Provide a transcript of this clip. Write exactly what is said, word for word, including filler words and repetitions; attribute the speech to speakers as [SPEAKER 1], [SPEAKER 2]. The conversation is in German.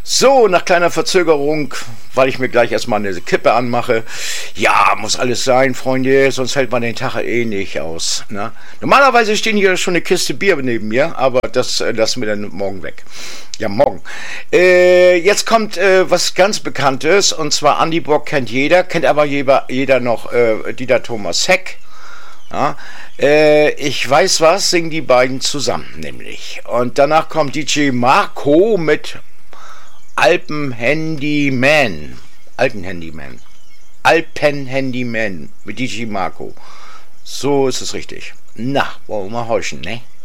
[SPEAKER 1] So, nach kleiner Verzögerung, weil ich mir gleich erstmal eine Kippe anmache. Ja, muss alles sein, Freunde, sonst hält man den Tag eh nicht aus. Ne? Normalerweise stehen hier schon eine Kiste Bier neben mir, aber das äh, lassen wir dann morgen weg. Ja, morgen. Äh, jetzt kommt äh, was ganz Bekanntes, und zwar Andy Borg kennt jeder, kennt aber jeder, jeder noch äh, Dieter Thomas Heck. Ja, äh, ich weiß was, singen die beiden zusammen, nämlich. Und danach kommt D J Marco mit Alpen-Handyman. Alpen-Handyman. Alpen-Handyman mit D J Marco. So ist es richtig. Na, wollen wir mal horchen, ne?